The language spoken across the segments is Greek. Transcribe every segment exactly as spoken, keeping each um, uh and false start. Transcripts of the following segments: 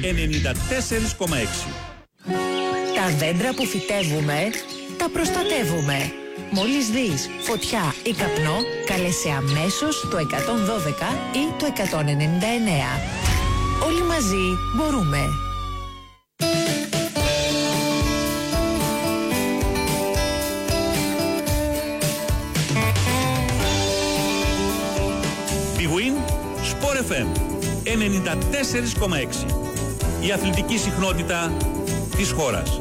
ενενήντα τέσσερα κόμμα έξι. Τα δέντρα που φυτεύουμε, τα προστατεύουμε. Μόλις δεις φωτιά ή καπνό, κάλεσε αμέσως το εκατόν δώδεκα ή το εκατόν ενενήντα εννέα. Όλοι μαζί μπορούμε. Big Win, Sport εφ εμ ενενήντα τέσσερα κόμμα έξι. Η αθλητική συχνότητα της χώρας.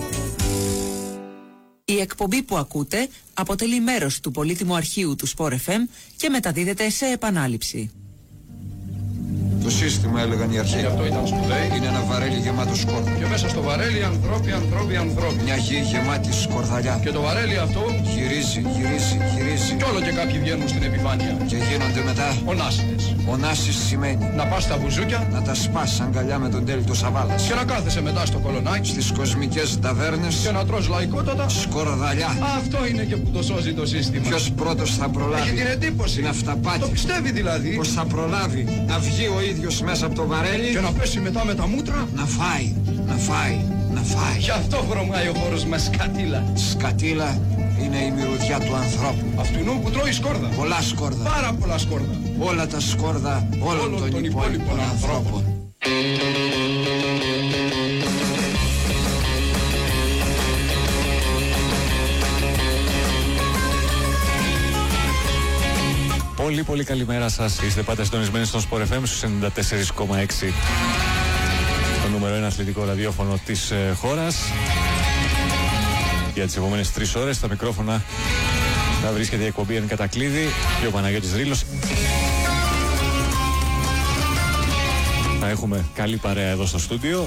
Η εκπομπή που ακούτε αποτελεί μέρος του πολύτιμου αρχείου του Sport εφ εμ και μεταδίδεται σε επανάληψη. Το σύστημα, έλεγαν οι αρχαίοι. Και αυτό ήταν σπουδαίοι. Είναι ένα βαρέλι γεμάτο σκόρδα. Και μέσα στο βαρέλι ανθρώποι, ανθρώποι, ανθρώποι. Μια γη γεμάτη σκορδαλιά. Και το βαρέλι αυτό γυρίζει, γυρίζει, γυρίζει. κι όλο και κάποιοι βγαίνουν στην επιφάνεια. Και γίνονται μετά Ονάσιτες. Ονάσις σημαίνει Να πας στα μπουζούκια. να τα σπάς αγκαλιά με τον τέλειο Σαββάλας. Και να κάθεσαι μετά στο κολονάκι. Στις κοσμικές ταβέρνες Και να τρως λαϊκότατα. σκορδαλιά. Αυτό είναι και που το σώζει το σύστημα. Ποιος πρώτος θα προλάβει? Έχει την εντύπωση. Την αυταπάτη. Το πιστεύει δηλαδή. Πως θα προλάβει να βγει ο ίδιος μέσα από το βαρέλι Και να πέσει μετά με τα μούτρα. να φάει, να φάει, να φάει. Γι' αυτό βρωμάει ο χώρος με σκατήλα. Σκατήλα είναι η μυρωδιά του ανθρώπου. Αυτού που τρώει σκόρδα. Πολλά σκόρδα. Πάρα πολλά σκόρδα. Όλα τα σκόρδα όλων Όλων των, των υπόλοιπων υπόλοιπων ανθρώπων. Πολύ πολύ καλημέρα σας. Είστε πάντα συντονισμένοι στον Sport εφ εμ στους ενενήντα τέσσερα κόμμα έξι. Το νούμερο ένα αθλητικό ραδιόφωνο της ε, χώρας. Για τις επόμενες τρεις ώρες στα μικρόφωνα θα βρίσκεται η εκπομπή εν κατακλείδη και ο Παναγιώτης Ρήλος. Θα έχουμε καλή παρέα εδώ στο στούντιο.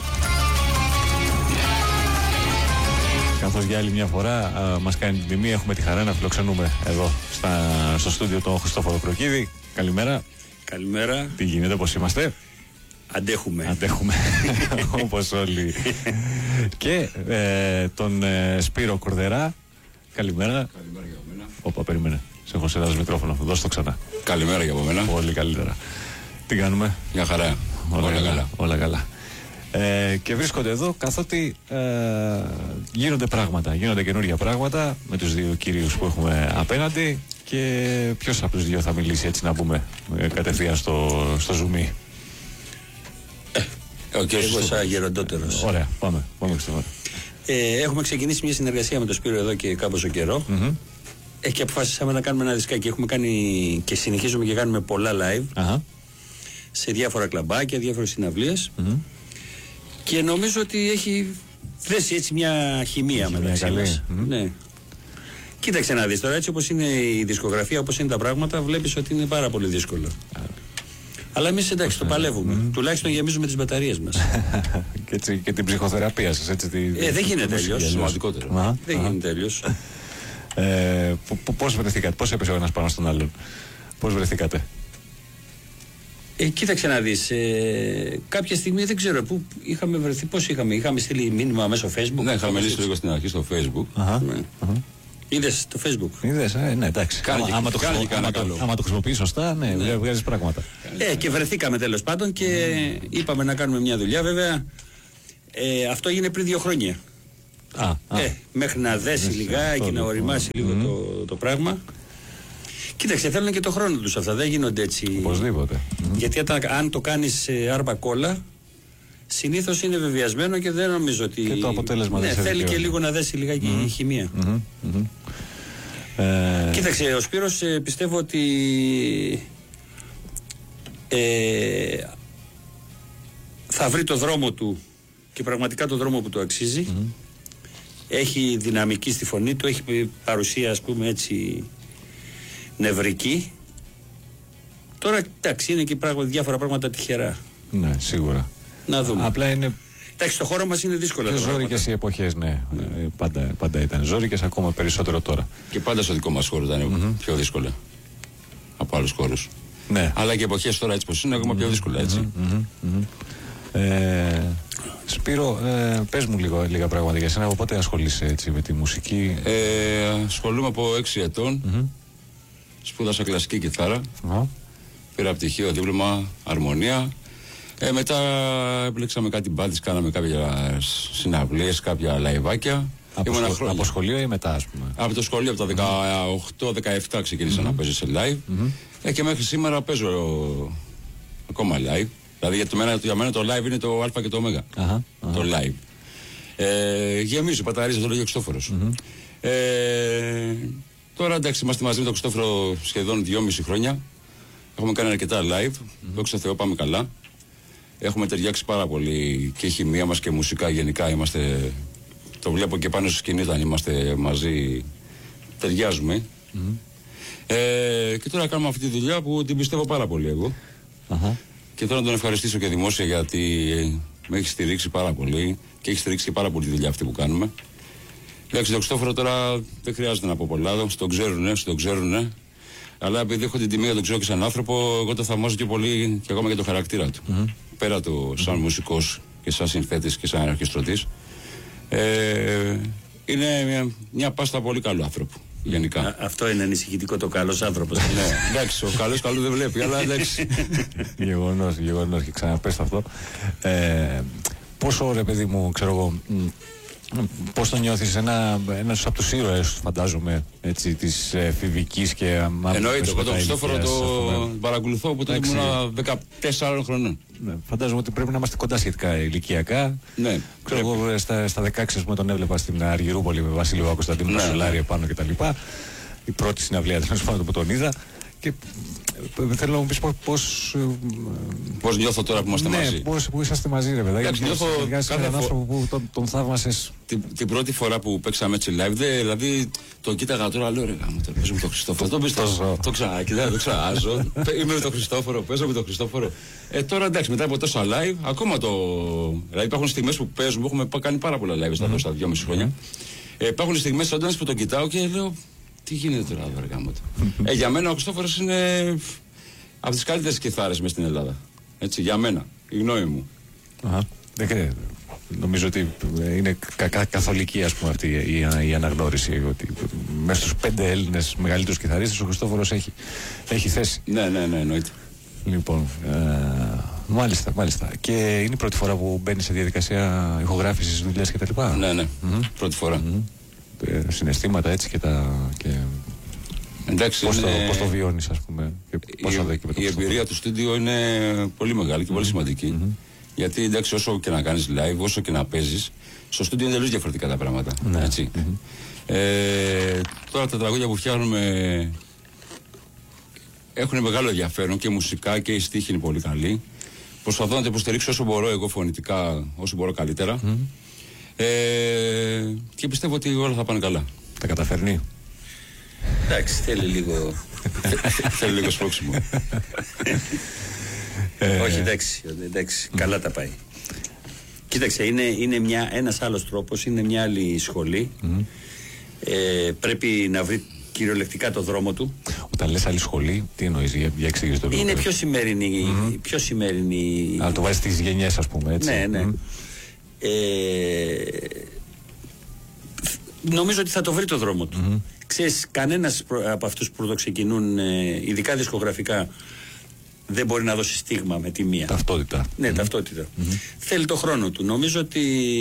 Καθώς για άλλη μια φορά α, μας κάνει την τιμή, έχουμε τη χαρά να φιλοξενούμε εδώ στα, στο στούντιο τον Χριστόφορο Κροκίδη. Καλημέρα. Καλημέρα. Τι γίνεται, πώς είμαστε? Αντέχουμε. Αντέχουμε, όπως όλοι. Και ε, τον ε, Σπύρο Κορδερά. Καλημέρα. Καλημέρα για μένα. Όπα, περίμενε. Σε έχω σε ένα μικρόφωνο. Δώσ' το ξανά. Καλημέρα για μένα. Πολύ καλύτερα. Τι κάνουμε? Μια χαρά. Όλα, Όλα καλά. καλά. Όλα καλά. Ε, και βρίσκονται εδώ καθότι ε, γίνονται πράγματα, γίνονται καινούργια πράγματα με τους δύο κυρίους που έχουμε απέναντι. Και ποιος από τους δύο θα μιλήσει, έτσι να πούμε, ε, κατευθείαν στο, στο zoom? Ο κ. Εγώ σαν γεροντότερος. Ωραία, πάμε, πάμε Χριστόφορο. Ε, έχουμε ξεκινήσει μια συνεργασία με τον Σπύρο εδώ και κάποιο καιρό. Mm-hmm. Ε, και αποφασίσαμε να κάνουμε ένα δισκάκι. Έχουμε κάνει και συνεχίζουμε και κάνουμε πολλά live Uh-huh. σε διάφορα κλαμπάκια, διάφορες συναυλίες. Mm-hmm. Και νομίζω ότι έχει θέσει έτσι μια χημεία μεταξύ μας. Mm-hmm. Ναι. Κοίταξε να δεις τώρα, έτσι όπως είναι η δισκογραφία, όπως είναι τα πράγματα, βλέπεις ότι είναι πάρα πολύ δύσκολο. Uh-huh. Αλλά εμείς εντάξει, το παλεύουμε. Mm. Τουλάχιστον γεμίζουμε τις μπαταρίες μας. και, έτσι, και την ψυχοθεραπεία σας, έτσι. Τη, ε, δεν γίνεται τέλειος. Σημαντικότερο. Δεν γίνεται τέλειος. ε, πώς βρεθήκατε, πώς έπεσε ο ένας πάνω στον άλλον? Πώς βρεθήκατε? Ε, κοίταξε να δεις, ε, κάποια στιγμή δεν ξέρω πού είχαμε βρεθεί, πώς είχαμε, είχαμε στείλει μήνυμα μέσω Facebook. Ναι, είχαμε μιλήσει λίγο στην αρχή στο Facebook. Αχα, ναι. αχα. Είδες το Facebook? Είδες, ε, ναι, εντάξει. Κάνει και- άμα, το, κάνει χρησιμο- και άμα, κανένα το, καλό. άμα το χρησιμοποιείς σωστά, ναι, Ναι. βγάζεις πράγματα. Ε, και βρεθήκαμε τέλος πάντων και είπαμε να κάνουμε μια δουλειά. Βέβαια, ε, αυτό έγινε πριν δύο χρόνια. Α, α. Ε, μέχρι να δέσει Δέσει, λιγάκι, αυτό να λοιπόν. οριμάσει λίγο Μμμ. το, το πράγμα. Κοίταξε, θέλουν και το χρόνο τους αυτά, δεν γίνονται έτσι. Οπωσδήποτε. Γιατί αν, αν το κάνεις ε, άρμπα κόλλα, συνήθως είναι βεβαιασμένο και δεν νομίζω ότι. Και το αποτέλεσμα ναι, δεν σε θέλει και δικαιώνει. λίγο να δέσει λιγάκι η χημεία. Μμμ, μμμ. Ε, Κοίταξε, ο Σπύρος ε, πιστεύω ότι ε, θα βρει το δρόμο του και πραγματικά το δρόμο που του αξίζει. Mm-hmm. Έχει δυναμική στη φωνή του, έχει παρουσία, ας πούμε, έτσι νευρική. Τώρα, εντάξει, είναι και πράγμα, διάφορα πράγματα τυχερά. ναι, σίγουρα. Να δούμε. Απλά είναι Εντάξει, στο χώρο μας είναι δύσκολο. πιο τα πράγματα. ζώρικες οι εποχές, ναι. Ε, πάντα, πάντα ήταν ζώρικες, ακόμα περισσότερο τώρα. Και πάντα στο δικό μας χώρο ήταν πιο δύσκολα από άλλους χώρους. Ναι. Αλλά και εποχές τώρα έτσι πως είναι ακόμα πιο δύσκολα, έτσι. Μμμ, μμμ. Ε, Σπύρο, ε, πες μου λίγο, λίγα πράγματα για σένα. Από πότε ασχολείσαι έτσι με τη μουσική? Ε, ασχολούμαι από έξι ετών. Μμμ. Σπούδασα κλασική κιθάρα. Α, Πήρα πτυχίο, δίπλωμα, αρμονία. Ε, μετά επιλέξαμε κάτι μπάντες, κάναμε κάποιες συναυλίες, κάποια λαϊβάκια. Από, από σχολείο ή μετά, ας πούμε? Από το σχολείο, από τα δεκαοκτώ δεκαεπτά ξεκίνησα mm-hmm. να παίζω σε live. Mm-hmm. Ε, και μέχρι σήμερα παίζω ακόμα live. Δηλαδή για, το, για μένα το live είναι το Α και το Ω. Uh-huh, uh-huh. Το live. Ε, γεμίζω, παταρίζω, το λέγει ο Χριστόφορος. Mm-hmm. Ε, τώρα εντάξει, είμαστε μαζί με τον Χριστόφορο σχεδόν δυόμιση χρόνια. Έχουμε κάνει αρκετά live. Mm-hmm. Δόξα τω Θεώ, πάμε καλά. Έχουμε ταιριάξει πάρα πολύ και η χημεία μας και μουσικά γενικά. Είμαστε, το βλέπω και πάνω στη σκηνή όταν είμαστε μαζί, ταιριάζουμε. Mm-hmm. Ε, και τώρα κάνουμε αυτή τη δουλειά που την πιστεύω πάρα πολύ εγώ. Uh-huh. Και τώρα να τον ευχαριστήσω και δημόσια γιατί με έχει στηρίξει πάρα πολύ και έχει στηρίξει και πάρα πολύ τη δουλειά αυτή που κάνουμε. Εντάξει, τον Χριστόφορο τώρα δεν χρειάζεται να πω πολλά, τον ξέρουνε, τον ξέρουνε. Αλλά επειδή έχω την τιμή να τον ξέρω και σαν άνθρωπο, εγώ το θαυμάζω και πολύ και ακόμα και το χαρακτήρα του. Mm-hmm. Πέρα του σαν mm-hmm. μουσικός και σαν συνθέτης και σαν αρχιστρωτής. Ε, είναι μια, μια πάστα πολύ καλού άνθρωπου. Γενικά. Α, αυτό είναι ανησυχητικό, το καλός άνθρωπος. Ναι, εντάξει, ο καλός καλό δεν βλέπει, αλλά εντάξει. Γεγονός, γεγονός και ξαναπες αυτό. Ε, πόσο ρε παιδί μου, ξέρω εγώ, πώς το νιώθεις, ένα, ένας από τους ήρωες, φαντάζομαι, έτσι, της εφηβικής και αμάρτητας. Εννοείται, εγώ τον Χριστόφορο το παρακολουθώ από τότε ήμουν δεκατέσσερα χρονών. Ναι, φαντάζομαι ότι πρέπει να είμαστε κοντά σχετικά ηλικιακά. Ναι. Ξέρω εγώ στα, στα δεκαέξι με τον έβλεπα στην Αργυρούπολη με Βασίλειο Κωνσταντίνου, ναι, Σολάρη επάνω κτλ. Η πρώτη συναυλία τέλος πάντων που τον είδα. Και θέλω να μου πεις πώς... Πώς νιώθω τώρα που είμαστε ναι, μαζί. Ναι, πώς που είσαστε μαζί ρε παιδάκι. Εντάξει, νιώθω κάθε έναν άνθρωπο που τον, τον θαύμασες. Την, την πρώτη φορά που παίξαμε έτσι live, δε, δηλαδή τον κοίταγα τώρα, λέω ρε γάμο, παίζω με τον Χριστόφορο. Το πιστεύω, το ξανακοιτάω, το ξανάζω. Είμαι με τον Χριστόφορο, παίζω με τον Χριστόφορο. Ε, τώρα εντάξει, μετά από τόσα live, ακόμα το... Δηλαδή υπάρχουν στιγμές που παίζουμε, έχουμε κάνει πάρα πολλά live στα mm-hmm. δυόμιση χρόνια. Ε, υπάρχουν στιγμές έντονες που τον κοιτάω και λέω, τι γίνεται τώρα, ρε γάμο. ε, για μένα ο Χριστόφορος είναι από τις καλύτερες κιθάρες μες στην Ελλάδα. Έτσι, για μένα, η γνώμη μου. Αχα, δεν κρίνεται. Νομίζω ότι είναι κα, κα, καθολική, ας πούμε, αυτή η, η αναγνώριση ότι μέσα στους πέντε Έλληνες μεγαλύτερους κιθαρίστες ο Χριστόφορος έχει, έχει θέση. Ναι, ναι, ναι, εννοείται. Λοιπόν, ε, μάλιστα, μάλιστα. Και είναι η πρώτη φορά που μπαίνει σε διαδικασία ηχογράφησης, δουλειάς κτλ. Ναι, ναι, mm-hmm. πρώτη φορά. Mm-hmm. Ε, συναισθήματα έτσι και τα... Και... Εντάξει, πώς, είναι... το, πώς το βιώνεις, ας πούμε, και πώς η, το δέχει με το η εμπειρία του στούντιο είναι πολύ μεγάλη και πολύ mm-hmm. σημαντική. Mm-hmm. Γιατί εντάξει, όσο και να κάνεις live, όσο και να παίζεις, στο στούντιο είναι τελείως διαφορετικά τα πράγματα. Ναι. Έτσι. Mm-hmm. Ε, τώρα τα τραγούδια που φτιάχνουμε έχουν μεγάλο ενδιαφέρον και μουσικά και η στίχη είναι πολύ καλή. Προσπαθώ να τα υποστηρίξω όσο μπορώ εγώ φωνητικά, όσο μπορώ καλύτερα. Mm-hmm. Ε, και πιστεύω ότι όλα θα πάνε καλά. Τα καταφέρνει. Εντάξει, θέλει λίγο. Θέλει λίγο σπρώξιμο. ε... Όχι, εντάξει, εντάξει, καλά τα πάει. Κοίταξε, είναι, είναι μια, ένας άλλος τρόπος, είναι μια άλλη σχολή. Mm. Ε, πρέπει να βρει κυριολεκτικά το δρόμο του. Όταν λες άλλη σχολή, τι εννοείς, για, για εξήγηση το λόγο. Είναι πιο σημερινή. Mm. Πιο σημερινή... Αλλά το βάζεις στις γενιές, ας πούμε, έτσι. Ναι, ναι. Mm. Ε, νομίζω ότι θα το βρει το δρόμο του. Mm-hmm. Ξέρεις, κανένας από αυτούς που πρωτοξεκινούν, ειδικά δισκογραφικά, δεν μπορεί να δώσει στίγμα με τη μία. Ταυτότητα. Ναι, mm-hmm. ταυτότητα. Mm-hmm. Θέλει το χρόνο του. Νομίζω ότι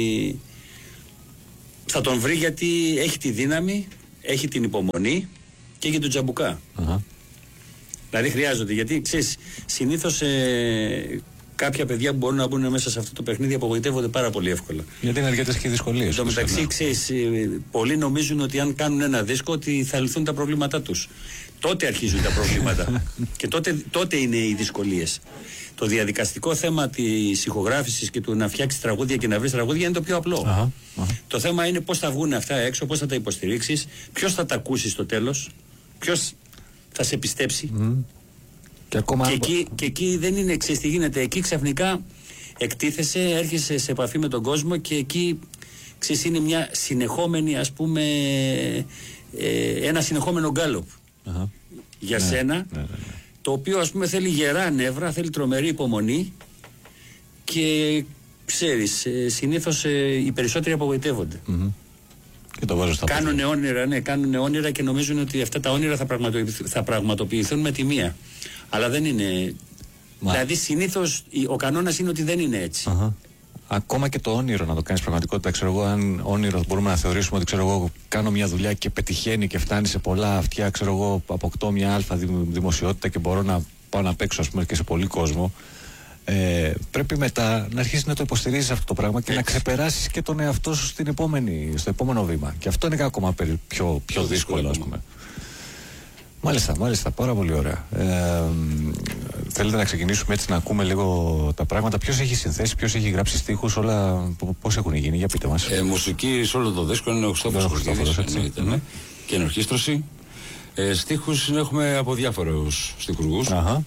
θα τον βρει γιατί έχει τη δύναμη, έχει την υπομονή και έχει τον τζαμπουκά. Uh-huh. Δηλαδή χρειάζονται, γιατί ξέρεις, συνήθως ε, κάποια παιδιά που μπορούν να μπουν μέσα σε αυτό το παιχνίδι απογοητεύονται πάρα πολύ εύκολα. Γιατί είναι αρκετές και δυσκολίες. Στο μεταξύ, ξέρεις, πολλοί νομίζουν ότι αν κάνουν ένα δίσκο ότι θα λυθούν τα προβλήματά τους. Τότε αρχίζουν τα προβλήματα. Και τότε, τότε είναι οι δυσκολίες. Το διαδικαστικό θέμα της ηχογράφησης και του να φτιάξεις τραγούδια και να βρεις τραγούδια είναι το πιο απλό. Uh-huh. Uh-huh. Το θέμα είναι πώς θα βγουν αυτά έξω, πώς θα τα υποστηρίξεις, ποιος θα τα ακούσει στο τέλος, ποιος θα σε πιστέψει. Mm. Και, ακόμα... και, εκεί, και εκεί δεν είναι, ξέρεις τι γίνεται, εκεί ξαφνικά εκτίθεσαι, έρχεσαι σε επαφή με τον κόσμο και εκεί, ξέρεις, είναι μια συνεχόμενη, ας πούμε, ε, ένα συνεχόμενο γκάλωπ uh-huh. για ναι, σένα, ναι, ναι, ναι. το οποίο, ας πούμε, θέλει γερά νεύρα, θέλει τρομερή υπομονή και ξέρεις, ε, συνήθως ε, οι περισσότεροι απογοητεύονται. Mm-hmm. Και το βάζω στα κάνουν όνειρα, ναι, κάνουν όνειρα και νομίζουν ότι αυτά τα όνειρα θα πραγματοποιηθούν, θα πραγματοποιηθούν με τη μία. Αλλά δεν είναι. Μα. Δηλαδή συνήθως ο κανόνας είναι ότι δεν είναι έτσι. Uh-huh. Ακόμα και το όνειρο να το κάνεις πραγματικότητα. Ξέρω εγώ, αν όνειρο μπορούμε να θεωρήσουμε ότι ξέρω εγώ, κάνω μια δουλειά και πετυχαίνει και φτάνει σε πολλά αυτιά, ξέρω εγώ, αποκτώ μια αλφα δημοσιότητα και μπορώ να πάω να παίξω, ας πούμε, και σε πολύ κόσμο. Ε, πρέπει μετά να αρχίσεις να το υποστηρίζεις αυτό το πράγμα και έτσι. Να ξεπεράσεις και τον εαυτό σου στην επόμενη, στο επόμενο βήμα. Και αυτό είναι ακόμα πιο, πιο, πιο δύσκολο, ας πούμε. Μάλιστα, μάλιστα, πάρα πολύ ωραία. Ε, θέλετε να ξεκινήσουμε έτσι να ακούμε λίγο τα πράγματα. Ποιος έχει συνθέσει, ποιος έχει γράψει στίχους, όλα πώς έχουν γίνει, για πείτε μας. Ε, μουσική σε όλο το δίσκο είναι ο Χριστόφορος Χριστόφορος, έτσι. Ναι. Και ενορχήστρωση. Ε, στίχους έχουμε από διάφορους στιχουργούς. Αχα.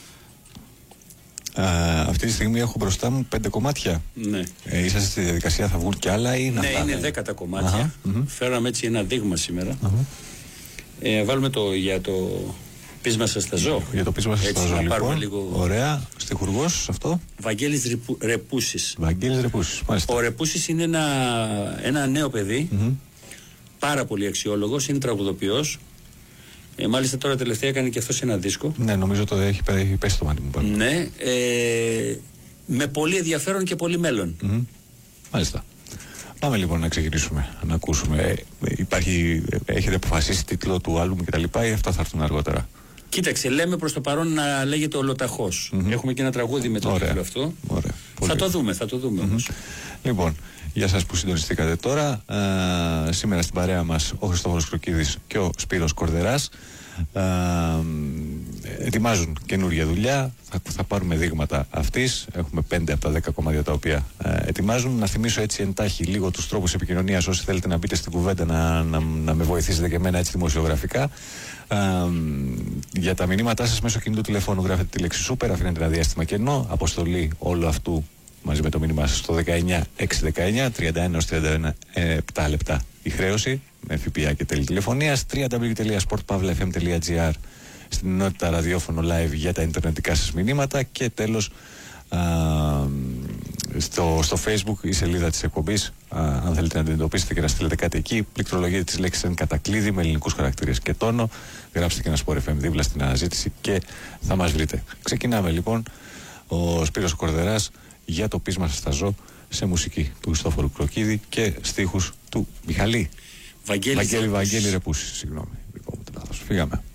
Α, αυτή τη στιγμή έχω μπροστά μου πέντε κομμάτια. Ναι. Ε, είσαστε στη διαδικασία, θα βγουν κι άλλα ή να ναι, φτάνε. Είναι δέκα τα κομμάτια. Uh-huh. Φέραμε έτσι ένα δείγμα σήμερα. Uh-huh. Ε, βάλουμε το για το πείσμα σας στα ζω. Για το πείσμα σας στα ζω, λοιπόν. Λίγο... Ωραία. Στιχουργός αυτό. Βαγγέλης Ρεπου... Ρεπούσης. Βαγγέλης Ρεπούσης, μάλιστα. Ο Ρεπούσης είναι ένα, ένα νέο παιδί. Mm-hmm. Πάρα πολύ αξιόλογος. Είναι τραγουδοποιός. Ε, μάλιστα τώρα τελευταία έκανε και αυτός ένα δίσκο. Ναι, νομίζω το έχει, έχει πέσει το μάτι μου πάνω. Ναι. Ε, με πολύ ενδιαφέρον και πολύ μέλλον. Mm-hmm. Μάλιστα. Πάμε λοιπόν να ξεκινήσουμε, να ακούσουμε. Ε, υπάρχει, έχετε αποφασίσει τίτλο του άλμπουμ και τα λοιπά ή αυτά θα έρθουν αργότερα? Κοίταξε, λέμε προς το παρόν να λέγεται Ολοταχώς. Mm-hmm. Έχουμε και ένα τραγούδι με το ωραία, τίτλο αυτό. Ωραία, θα το δούμε, θα το δούμε mm-hmm. όμως. Λοιπόν, για σας που συντονιστήκατε τώρα, α, σήμερα στην παρέα μας ο Χριστόφορος Κροκίδης και ο Σπύρος Κορδεράς. Α, ετοιμάζουν καινούργια δουλειά, θα, θα πάρουμε δείγματα αυτής. Έχουμε πέντε από τα δέκα κομμάτια τα οποία α, ετοιμάζουν. Να θυμίσω έτσι εντάχει λίγο τους τρόπους επικοινωνίας, όσοι θέλετε να μπείτε στην κουβέντα να, να, να με βοηθήσετε και εμένα έτσι δημοσιογραφικά. Α, για τα μηνύματά σας μέσω κινητού τηλεφώνου γράφετε τη λέξη Super, αφήνετε ένα διάστημα κενό, αποστολή όλου αυτού μαζί με το μήνυμά σας στο δεκαεννιά έξι δεκαεννιά, τριάντα ένα έως τριάντα ένα, επτά λεπτά η χρέωση με ΦΠΑ και τέλη τηλεφωνίας. double-u double-u double-u τελεία sport pavla f m τελεία g r στην ενότητα ραδιόφωνο live για τα ιντερνετικά σας μηνύματα. Και τέλος α, στο, στο Facebook η σελίδα της εκπομπής, α, αν θέλετε να την εντοπίσετε και να στείλετε κάτι εκεί, πληκτρολογείτε τις λέξεις εν κατακλείδη με ελληνικούς χαρακτήρες και τόνο, γράψτε και ένα Sport εφ εμ δίπλα στην αναζήτηση και θα μας βρείτε. Ξεκινάμε λοιπόν. Ο Σπύρος Κορδεράς για το πείσμα σας στα ζω, σε μουσική του Χριστόφορου Κροκίδη και στίχους του Μιχαλή Βαγγέλη Βαγγέλη, Βαγγέλη Ρεπούση. Συγγνώμη, δικό μου το λάθος. Φύγαμε.